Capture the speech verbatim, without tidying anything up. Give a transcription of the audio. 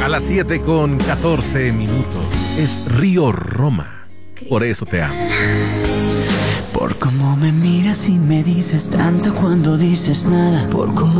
A las siete con catorce minutos. Es Río Roma. Por eso te amo. Por cómo me miras y me dices tanto cuando dices nada. Por cómo